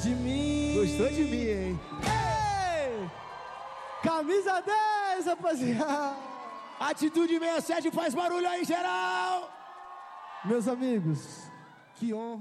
de mim. Gostou de mim, hein? Ei! Camisa 10, rapaziada. Atitude 67 faz barulho aí, geral. Meus amigos, que honra.